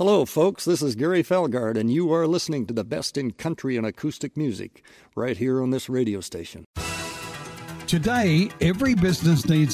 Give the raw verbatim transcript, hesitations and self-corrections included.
Hello, folks. This is Gary Felgard, and you are listening to the best in country and acoustic music right here on this radio station. Today, every business needs